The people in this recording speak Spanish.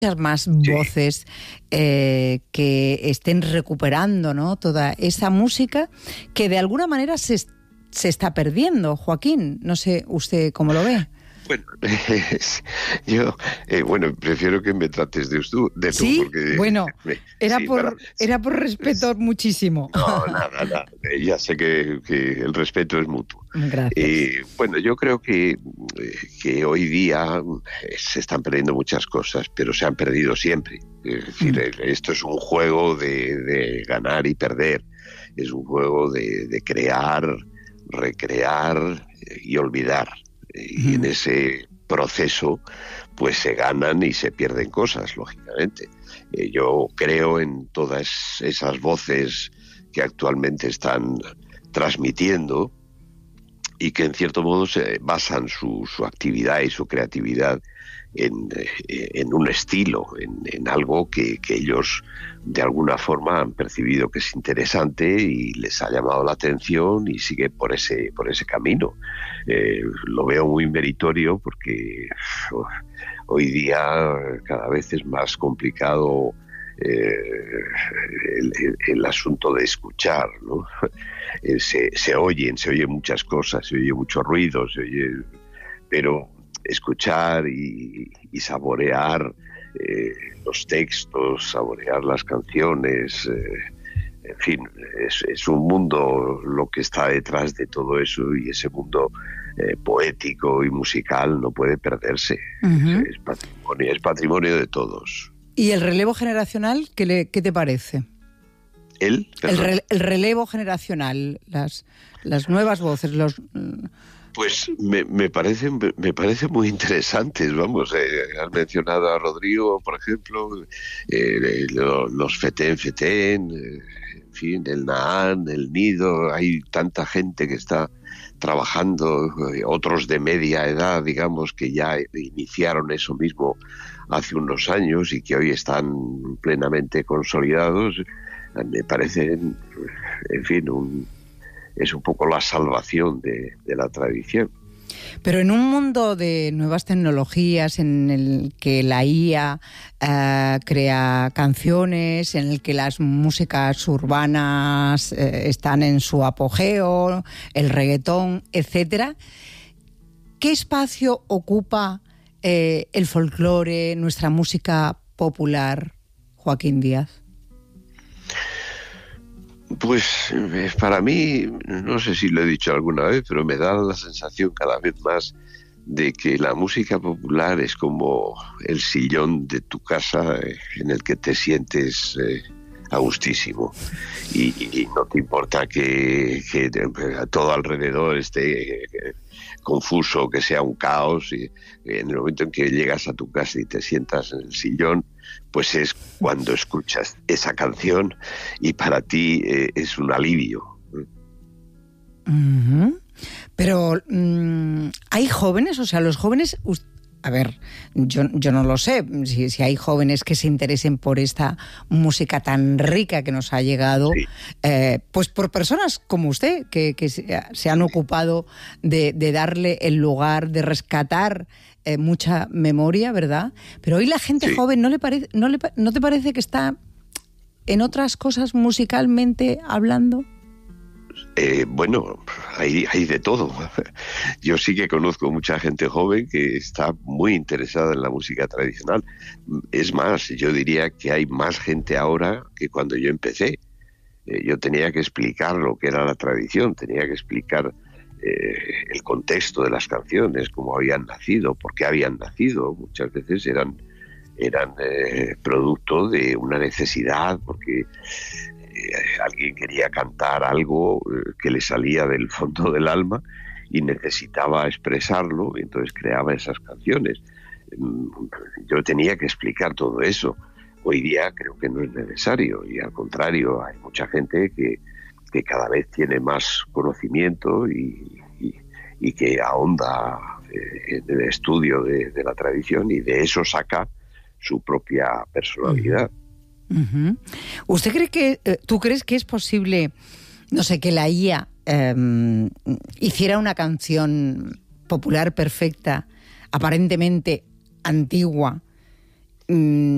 más voces que estén recuperando, ¿no?, toda esa música que de alguna manera se está perdiendo. Joaquín, no sé usted cómo lo ve. Bueno, yo prefiero que me trates de tú, ¿Sí? porque Bueno, era por respeto muchísimo. No, nada. Ya sé que el respeto es mutuo. Gracias. Yo creo que hoy día se están perdiendo muchas cosas, pero se han perdido siempre. Es decir, esto es un juego de ganar y perder. Es un juego de crear, recrear y olvidar. Y en ese proceso pues se ganan y se pierden cosas, lógicamente. Yo creo en todas esas voces que actualmente están transmitiendo y que en cierto modo se basan su actividad y su creatividad en un estilo, en algo que ellos de alguna forma han percibido que es interesante y les ha llamado la atención y sigue por ese camino. Lo veo muy meritorio porque hoy día cada vez es más complicado el asunto de escuchar, ¿no? Se oyen muchas cosas, se oye mucho ruido, pero escuchar y saborear los textos, saborear las canciones, en fin, es un mundo lo que está detrás de todo eso, y ese mundo poético y musical no puede perderse. Es patrimonio de todos. ¿Y el relevo generacional qué te parece? El relevo generacional, las nuevas voces, Pues me parece muy interesantes, vamos. Has mencionado a Rodrigo, por ejemplo, los Feten, en fin, el Nahán, el Nido. Hay tanta gente que está trabajando, otros de media edad, digamos, que ya iniciaron eso mismo hace unos años y que hoy están plenamente consolidados. Me parece, en fin, es un poco la salvación de la tradición. Pero en un mundo de nuevas tecnologías, en el que la IA crea canciones, en el que las músicas urbanas están en su apogeo, el reggaetón, etcétera, ¿qué espacio ocupa el folclore, nuestra música popular, Joaquín Díaz? Pues para mí, no sé si lo he dicho alguna vez, pero me da la sensación cada vez más de que la música popular es como el sillón de tu casa en el que te sientes a gustísimo y no te importa que todo alrededor esté confuso, que sea un caos, y en el momento en que llegas a tu casa y te sientas en el sillón, pues es cuando escuchas esa canción y para ti es un alivio. Pero ¿hay jóvenes? O sea, los jóvenes... A ver, yo no lo sé si hay jóvenes que se interesen por esta música tan rica que nos ha llegado, sí. Pues por personas como usted, que se han ocupado de darle el lugar, de rescatar mucha memoria, ¿verdad? Pero hoy la gente sí. joven, ¿no te parece que está en otras cosas musicalmente hablando? Hay de todo. Yo sí que conozco mucha gente joven que está muy interesada en la música tradicional. Es más, yo diría que hay más gente ahora que cuando yo empecé. Yo tenía que explicar lo que era la tradición, tenía que explicar el contexto de las canciones, cómo habían nacido, por qué habían nacido. Muchas veces eran producto de una necesidad, porque alguien quería cantar algo que le salía del fondo del alma y necesitaba expresarlo, y entonces creaba esas canciones. Yo tenía que explicar todo eso. Hoy día creo que no es necesario, y al contrario, hay mucha gente que cada vez tiene más conocimiento y que ahonda en el estudio de la tradición, y de eso saca su propia personalidad. Uh-huh. ¿Tú crees que es posible, no sé, que la IA hiciera una canción popular perfecta, aparentemente antigua,